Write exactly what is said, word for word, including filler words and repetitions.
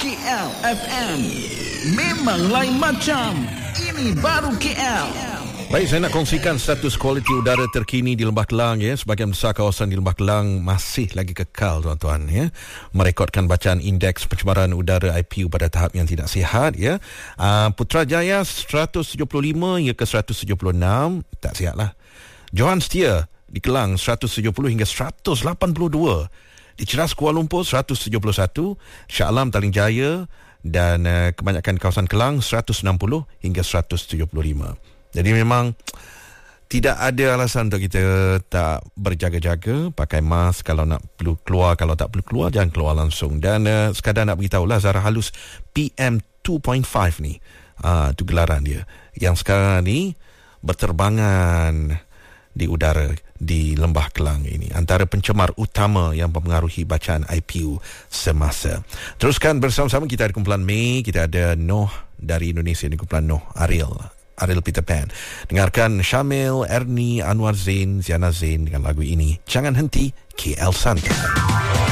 K L F M. Memang lain macam. Ini baru K L. Baik, saya nak kongsikan status kualiti udara terkini di Lembah Kelang ya. Sebahagian besar kawasan di Lembah Kelang masih lagi kekal tuan-tuan ya, merekodkan bacaan indeks pencemaran udara I P U pada tahap yang tidak sihat ya. Uh, Putrajaya seratus tujuh puluh lima hingga ke seratus tujuh puluh enam, tak sihatlah. Johan Setia di Kelang seratus tujuh puluh hingga seratus lapan puluh dua. Di Ceras Kuala Lumpur seratus tujuh puluh satu, Shah Alam Taling Jaya dan uh, kebanyakan kawasan Kelang seratus enam puluh hingga seratus tujuh puluh lima. Jadi memang tidak ada alasan untuk kita tak berjaga-jaga, pakai mask kalau nak perlu keluar, kalau tak perlu keluar jangan keluar langsung. Dan uh, sekadar nak beritahulah, zarah halus P M dua titik lima ni, uh, tu gelaran dia yang sekarang ni berterbangan di udara di Lembah Kelang ini, antara pencemar utama yang mempengaruhi bacaan I P U semasa. Teruskan bersama-sama, kita ada kumpulan Mei, kita ada Noh dari Indonesia, ni kumpulan Noh Ariel Ariel Peter Pan. Dengarkan Syamil, Ernie, Anwar Zain, Ziana Zain dengan lagu ini, Jangan Henti, K L Santai.